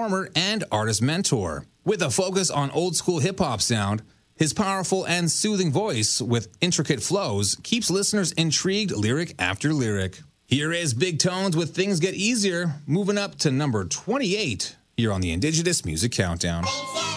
performer and artist mentor. With a focus on old-school hip-hop sound, his powerful and soothing voice with intricate flows keeps listeners intrigued lyric after lyric. Here is Big Tones with Things Get Easier, moving up to number 28 here on the Indigenous Music Countdown.